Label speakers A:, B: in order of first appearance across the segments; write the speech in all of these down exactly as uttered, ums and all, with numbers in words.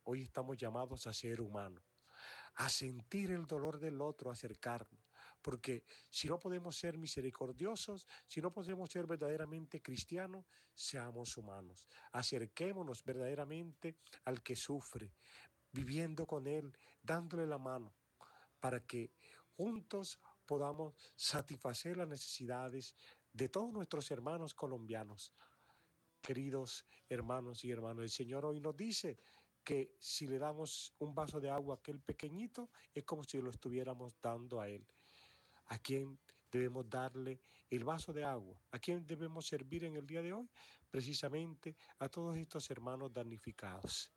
A: hoy estamos llamados a ser humanos, a sentir el dolor del otro, acercarnos, porque si no podemos ser misericordiosos, si no podemos ser verdaderamente cristianos, seamos humanos, acerquémonos verdaderamente al que sufre, viviendo con él, dándole la mano, para que juntos podamos satisfacer las necesidades de todos nuestros hermanos colombianos. Queridos hermanos y hermanas, el Señor hoy nos dice que si le damos un vaso de agua a aquel pequeñito, es como si lo estuviéramos dando a Él. ¿A quién debemos darle el vaso de agua? ¿A quién debemos servir en el día de hoy? Precisamente a todos estos hermanos damnificados.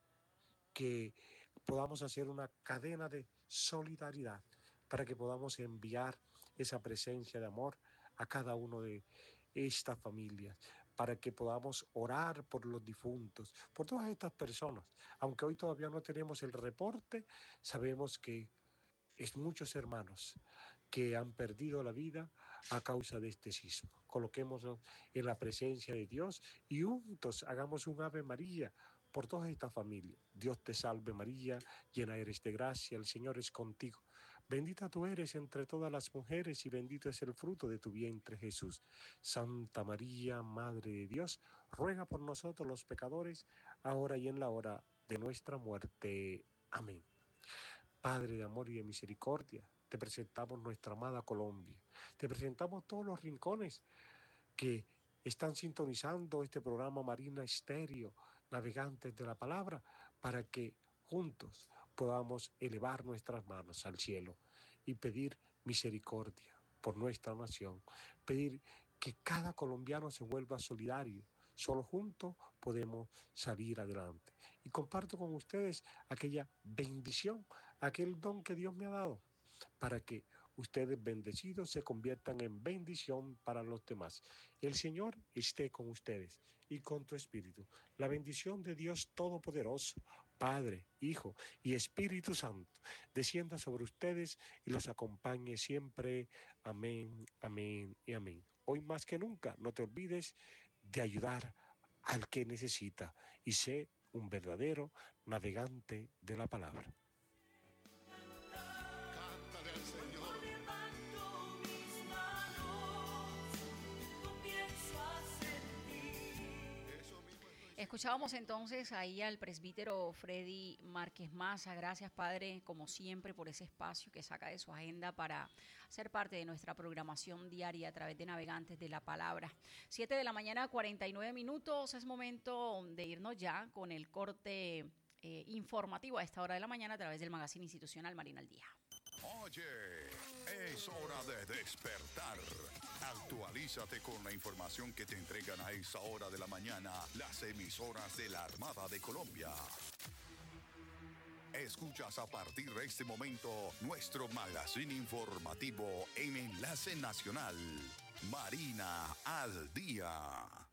A: Que podamos hacer una cadena de solidaridad para que podamos enviar esa presencia de amor a cada uno de estas familias, para que podamos orar por los difuntos, por todas estas personas. Aunque hoy todavía no tenemos el reporte, sabemos que es muchos hermanos que han perdido la vida a causa de este sismo. Coloquémonos en la presencia de Dios y juntos hagamos un Ave María por toda esta familia. Dios te salve María, llena eres de gracia, el Señor es contigo. Bendita tú eres entre todas las mujeres y bendito es el fruto de tu vientre Jesús. Santa María, Madre de Dios, ruega por nosotros los pecadores, ahora y en la hora de nuestra muerte. Amén. Padre de amor y de misericordia, te presentamos nuestra amada Colombia. Te presentamos todos los rincones que están sintonizando este programa Marina Estéreo, Navegantes de la Palabra, para que juntos podamos elevar nuestras manos al cielo y pedir misericordia por nuestra nación, pedir que cada colombiano se vuelva solidario. Solo juntos podemos salir adelante. Y comparto con ustedes aquella bendición, aquel don que Dios me ha dado, para que ustedes bendecidos se conviertan en bendición para los demás. El Señor esté con ustedes y con tu espíritu. La bendición de Dios Todopoderoso, Padre, Hijo y Espíritu Santo, descienda sobre ustedes y los acompañe siempre. Amén, amén y amén. Hoy más que nunca, no te olvides de ayudar al que necesita y sé un verdadero navegante de la palabra.
B: Cántale al Señor.
C: Levanto mis manos, comienzo a sentir.
B: Eso mismo estoy.
D: Escuchábamos entonces ahí al presbítero Freddy Márquez Maza. Gracias, Padre, como siempre, por ese espacio que saca de su agenda para ser parte de nuestra programación diaria a través de Navegantes de la Palabra. Siete de la mañana, cuarenta y nueve minutos. Es momento de irnos ya con el corte eh, informativo a esta hora de la mañana a través del magazine institucional Marina al Día.
B: Oye, es hora de despertar. Actualízate con la información que te entregan a esa hora de la mañana las emisoras de la Armada de Colombia. Escuchas a partir de este momento nuestro magazine informativo en Enlace Nacional, Marina al Día.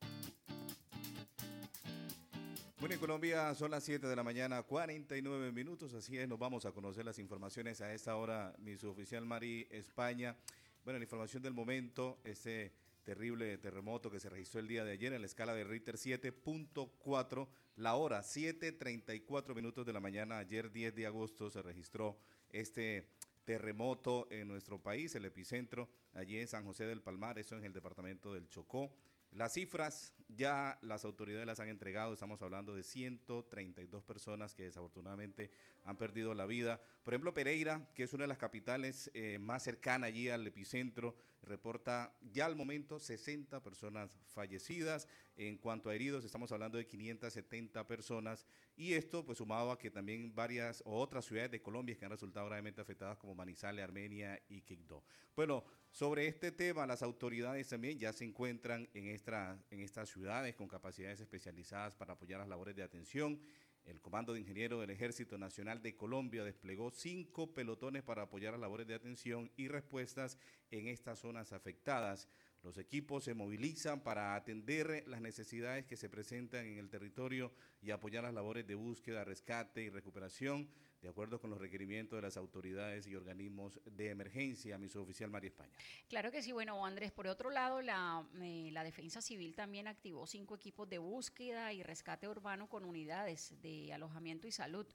E: Bueno, en Colombia son las siete de la mañana, cuarenta y nueve minutos, así es, nos vamos a conocer las informaciones a esta hora, mi suboficial Mari España. Bueno, la información del momento, este terrible terremoto que se registró el día de ayer en la escala de Richter siete punto cuatro, la hora siete treinta y cuatro minutos de la mañana, ayer diez de agosto se registró este terremoto en nuestro país, el epicentro allí en San José del Palmar, eso en el departamento del Chocó. Las cifras ya las autoridades las han entregado, estamos hablando de ciento treinta y dos personas que desafortunadamente han perdido la vida. Por ejemplo, Pereira, que es una de las capitales eh, más cercanas allí al epicentro, reporta ya al momento sesenta personas fallecidas. En cuanto a heridos, estamos hablando de quinientas setenta personas y esto pues sumado a que también varias o otras ciudades de Colombia que han resultado gravemente afectadas como Manizales, Armenia y Quibdó. Bueno, sobre este tema las autoridades también ya se encuentran en esta en estas ciudades con capacidades especializadas para apoyar las labores de atención. El Comando de Ingenieros del Ejército Nacional de Colombia desplegó cinco pelotones para apoyar las labores de atención y respuestas en estas zonas afectadas. Los equipos se movilizan para atender las necesidades que se presentan en el territorio y apoyar las labores de búsqueda, rescate y recuperación, de acuerdo con los requerimientos de las autoridades y organismos de emergencia. Mi suboficial María España.
D: Claro que sí. Bueno, Andrés, por otro lado, la, eh, la Defensa Civil también activó cinco equipos de búsqueda y rescate urbano con unidades de alojamiento y salud